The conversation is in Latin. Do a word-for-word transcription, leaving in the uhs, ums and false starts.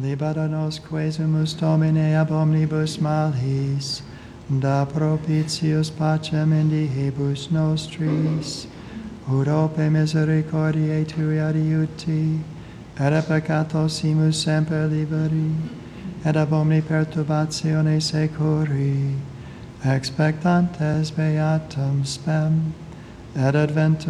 Libera nos quesumus Domine ab omnibus malis, da propitius pacem in diebus nostris, ut ope misericordiae Tui adiuti, et a peccatosimus semper liberi, et ab omni perturbatione securi, expectantes beatum spem, et adventum